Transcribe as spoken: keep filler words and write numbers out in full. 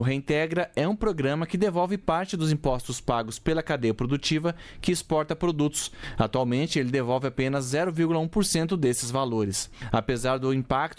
O Reintegra é um programa que devolve parte dos impostos pagos pela cadeia produtiva que exporta produtos. Atualmente, ele devolve apenas zero vírgula um por cento desses valores. Apesar do impacto